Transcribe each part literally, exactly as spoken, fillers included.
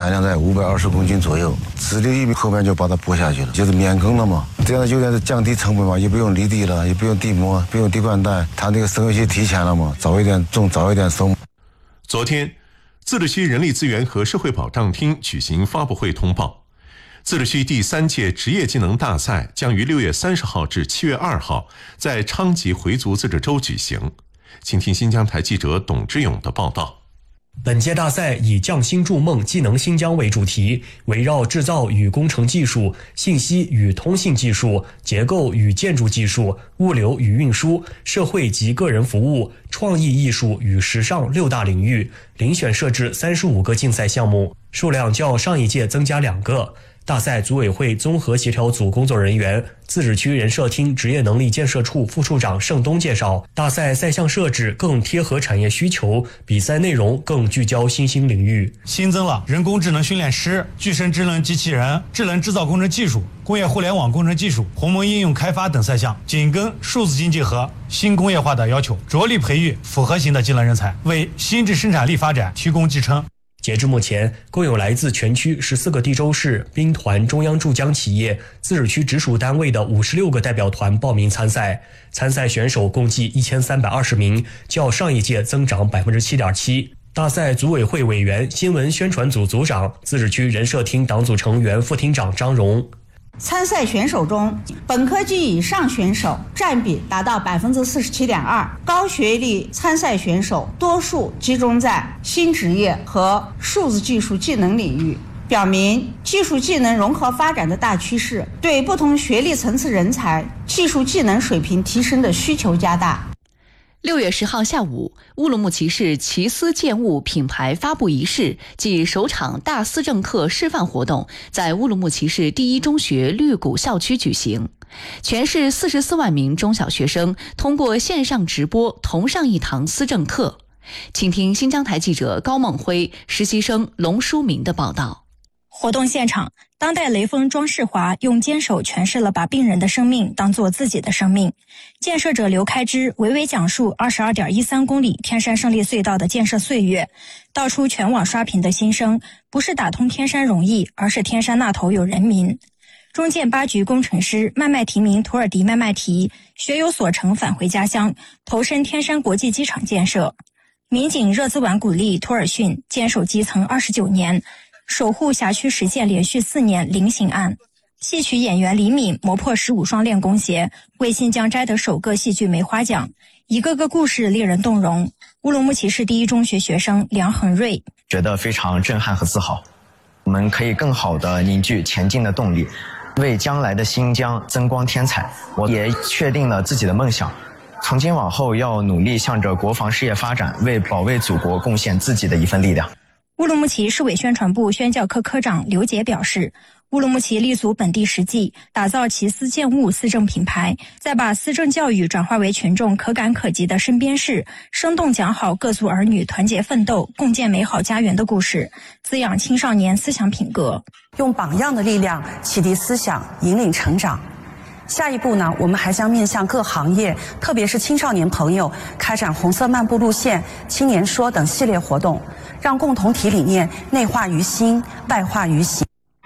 产量在五百二十公斤左右，直立玉米后面就把它播下去了，就是免耕了嘛。这样有点降低成本嘛，也不用犁地了，也不用地膜，不用地灌带，它那个收期提前了嘛，早一点种，早一点收。 昨天，自治区人力资源和社会保障厅举行发布会通报，自治区第三届职业技能大赛将于六月三十号至七月二号在昌吉回族自治州举行。请听新疆台记者董志勇的报道。 本届大赛以匠心筑梦，技能新疆为主题，围绕制造与工程技术、信息与通信技术、结构与建筑技术、物流与运输、社会及个人服务、创意艺术与时尚六大领域，遴选设置三十五个竞赛项目，数量较上一届增加两个。大赛组委会综合协调组工作人员、自治区人社厅职业能力建设处副处长盛东介绍，大赛赛项设置更贴合产业需求，比赛内容更聚焦新兴领域， 新增了人工智能训练师、具身智能机器人、智能制造工程技术、工业互联网工程技术、鸿蒙应用开发等赛项，紧跟数字经济和新工业化的要求，着力培育复合型的技能人才，为新质生产力发展提供支撑。 截至目前，共有来自全区十四个地州市、兵团、中央驻疆企业、自治区直属单位的五十六个代表团报名参赛。参赛选手共计一千三百二十名，较上一届增长百分之七点七。大赛组委会委员、新闻宣传组组长、自治区人社厅党组成员副厅长张荣。 参赛选手中，本科及以上选手占比达到百分之四十七点二，高学历参赛选手多数集中在新职业和数字技术技能领域，表明技术技能融合发展的大趋势，对不同学历层次人才技术技能水平提升的需求加大。 六月十号下午，乌鲁木齐市奇思建物品牌发布仪式暨首场大思政课示范活动在乌鲁木齐市第一中学绿谷校区举行。全市四十四万名中小学生通过线上直播同上一堂思政课。请听新疆台记者高梦辉、实习生龙书明的报道。 活动现场，当代雷锋庄世华用坚守诠释了把病人的生命当作自己的生命。建设者刘开支娓娓讲述 二十二点一三公里天山胜利隧道的建设岁月，道出全网刷屏的心声，不是打通天山容易，而是天山那头有人民。中建八局工程师麦麦提名土耳迪麦麦提学有所成返回家乡，投身天山国际机场建设。民警热兹婉古丽托尔逊坚守基层二十九年，守护辖区实现连续四年零刑案。戏曲演员李敏磨破十五双练功鞋，为新疆摘得首个戏剧梅花奖，一个个故事令人动容。乌鲁木齐市第一中学学生梁恒瑞觉得非常震撼和自豪，我们可以更好地凝聚前进的动力，为将来的新疆增光添彩。我也确定了自己的梦想，从今往后要努力向着国防事业发展，为保卫祖国贡献自己的一份力量。 乌鲁木齐市委宣传部宣教科科长刘杰表示，乌鲁木齐立足本地实际，打造奇思建物思政品牌，再把思政教育转化为群众可感可及的身边事，生动讲好各族儿女团结奋斗、共建美好家园的故事，滋养青少年思想品格， 用榜样的力量启迪思想，引领成长。下一步呢，我们还将面向各行业，特别是青少年朋友，开展红色漫步路线、青年说等系列活动，让共同体理念内化于心，外化于行。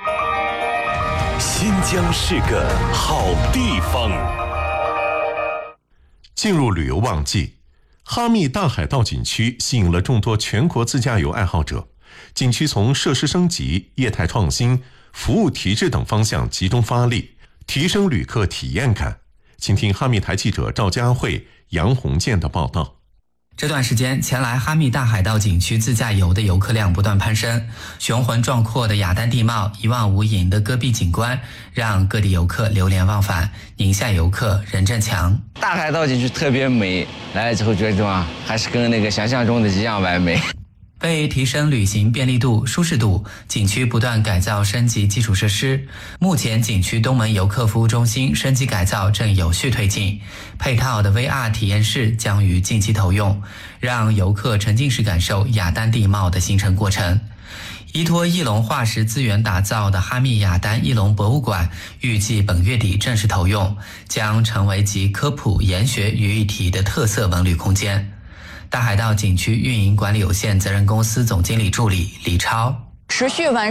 新疆是个好地方。 进入旅游旺季，哈密大海道景区吸引了众多全国自驾游爱好者。景区从设施升级、业态创新、服务提质等方向集中发力，提升旅客体验感。请听哈密台记者赵佳慧、杨红建的报道。 这段时间前来哈密大海道景区自驾游的游客量不断攀升，雄浑壮阔的雅丹地貌、一望无垠的戈壁景观，让各地游客流连忘返。宁夏游客任振强： 大海道景区特别美，来了之后觉得啊，还是跟那个想象中的一样完美。 为提升旅行便利度、舒适度，景区不断改造升级基础设施。目前景区东门游客服务中心升级改造正有序推进，配套的 V R 体验室将于近期投用，让游客沉浸式感受雅丹地貌的形成过程。依托翼龙化石资源打造的哈密雅丹翼龙博物馆预计本月底正式投用，将成为集科普、研学于一体的特色文旅空间。大海道景区运营管理有限责任公司总经理助理李超： 持续完